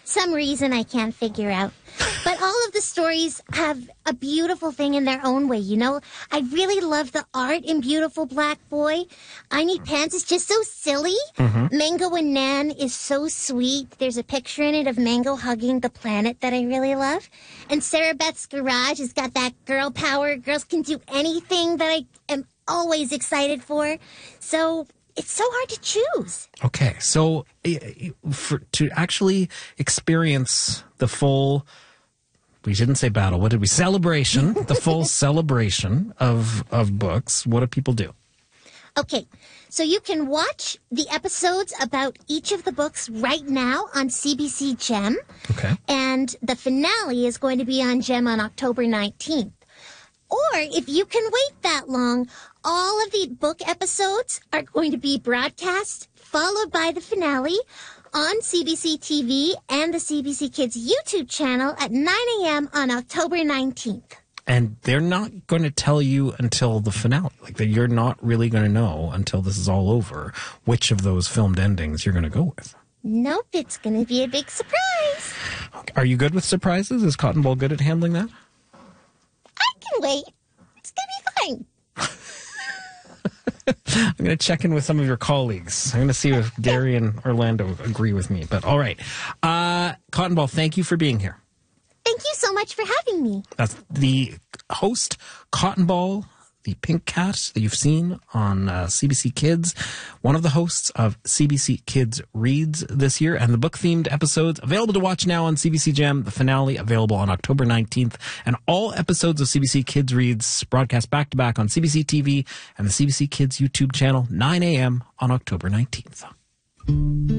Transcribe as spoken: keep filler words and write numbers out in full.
some reason I can't figure out. But all of the stories have a beautiful thing in their own way, you know? I really love the art in Beautiful Black Boy. I Need Pants is just so silly. Mm-hmm. Mango and Nan is so sweet. There's a picture in it of Mango hugging the planet that I really love. And Sarah Beth's Garage has got that girl power. Girls can do anything that I am always excited for. So it's so hard to choose. Okay, so for, to actually experience the full, we didn't say battle, what did we, celebration, the full celebration of of books, what do people do? Okay, so you can watch the episodes about each of the books right now on C B C Gem. Okay. And the finale is going to be on Gem on October nineteenth. Or if you can wait that long, all of the book episodes are going to be broadcast, followed by the finale on C B C T V and the C B C Kids YouTube channel at nine a.m. on October nineteenth. And they're not going to tell you until the finale. Like, that you're not really going to know until this is all over which of those filmed endings you're going to go with. Nope, it's going to be a big surprise. Okay. Are you good with surprises? Is Cotton Ball good at handling that? I can wait. It's going to be fine. I'm going to check in with some of your colleagues. I'm going to see if Gary and Orlando agree with me. But all right. Uh, Cotton Ball, thank you for being here. Thank you so much for having me. That's the host, Cotton Ball, the pink cat that you've seen on uh, C B C Kids, one of the hosts of C B C Kids Reads this year, and the book-themed episodes available to watch now on C B C Gem, the finale available on October nineteenth, and all episodes of C B C Kids Reads broadcast back-to-back on C B C T V and the C B C Kids YouTube channel, nine a.m. on October nineteenth.